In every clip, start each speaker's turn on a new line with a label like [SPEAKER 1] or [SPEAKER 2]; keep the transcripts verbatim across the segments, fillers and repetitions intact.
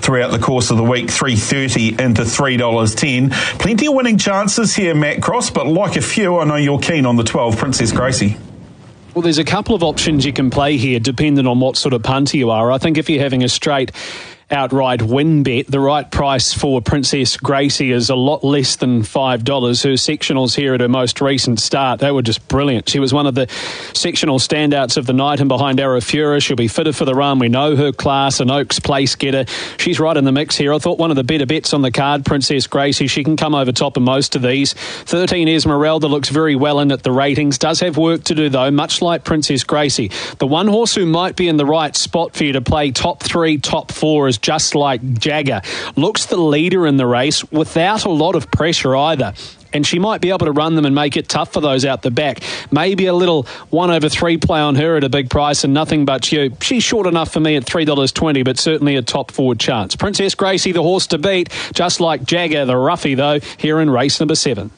[SPEAKER 1] throughout the course of the week, three thirty into three dollars ten. Plenty of winning chances here, Matt Cross, but like a few, I know you're keen on the twelve, Princess Gracie.
[SPEAKER 2] Well, there's a couple of options you can play here, depending on what sort of punter you are. I think if you're having a straight outright win bet, the right price for Princess Gracie is a lot less than five dollars. Her sectionals here at her most recent start, they were just brilliant. She was one of the sectional standouts of the night, and behind Arafura, she'll be fitted for the run. We know her class, an Oaks place getter. She's right in the mix here. I thought one of the better bets on the card, Princess Gracie. She can come over top of most of these. thirteen Esmeralda looks very well in at the ratings. Does have work to do, though, much like Princess Gracie. The one horse who might be in the right spot for you to play top three, top four is Just Like Jagger. Looks the leader in the race without a lot of pressure either. And she might be able to run them and make it tough for those out the back. Maybe a little one over three play on her at a big price and nothing but you. She's short enough for me at three dollars twenty, but certainly a top forward chance. Princess Gracie, the horse to beat. Just Like Jagger, the roughie, though, here in race number seven.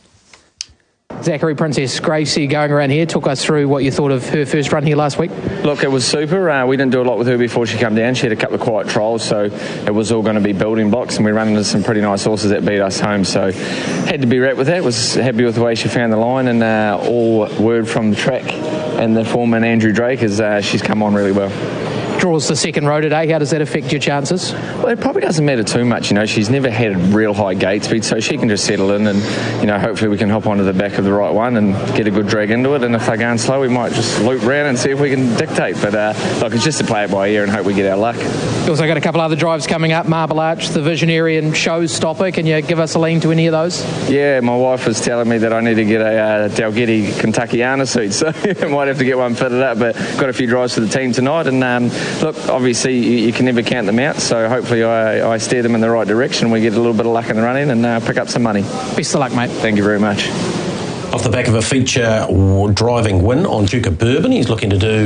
[SPEAKER 3] Zachary, Princess Gracie going around here, took us through what you thought of her first run here last week.
[SPEAKER 4] Look, it was super. Uh, we didn't do a lot with her before she came down. She had a couple of quiet trials, so it was all going to be building blocks, and we ran into some pretty nice horses that beat us home. So had to be wrapped with that. Was happy with the way she found the line, and uh, all word from the track and the foreman Andrew Drake is uh, she's come on really well.
[SPEAKER 3] Draws the second row today. How does that affect your chances?
[SPEAKER 4] Well, it probably doesn't matter too much. You know, she's never had real high gate speed, so she can just settle in and, you know, hopefully we can hop onto the back of the right one and get a good drag into it. And if they're going slow, we might just loop round and see if we can dictate. But, uh, look, it's just to play it by ear and hope we get our luck.
[SPEAKER 3] You also got a couple other drives coming up, Marble Arch, the Visionary and Showstopper. Can you give us a lean to any of those?
[SPEAKER 4] Yeah, my wife was telling me that I need to get a uh, Dalgety Kentuckiana suit, so I might have to get one fitted up. But got a few drives for the team tonight. And, um, look, obviously, You, you can never count them out, so hopefully I, I steer them in the right direction. We get a little bit of luck in the running and uh, pick up some money.
[SPEAKER 3] Best of luck, mate.
[SPEAKER 4] Thank you very much.
[SPEAKER 5] Off the back of a feature driving win on Duke of Bourbon, he's looking to do